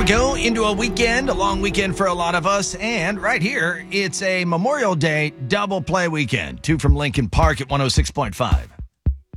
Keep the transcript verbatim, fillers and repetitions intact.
go into a weekend, a long weekend for a lot of us. And right here, it's a Memorial Day double play weekend. Two from Lincoln Park at one oh six point five.